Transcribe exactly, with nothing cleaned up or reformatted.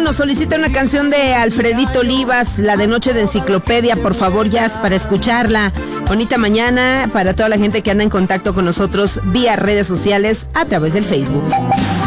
nos solicita una canción de Alfredito Olivas, la de Noche de Enciclopedia, por favor, Jazz, para escucharla. Bonita mañana para toda la gente que anda en contacto con nosotros vía redes sociales a través del Facebook.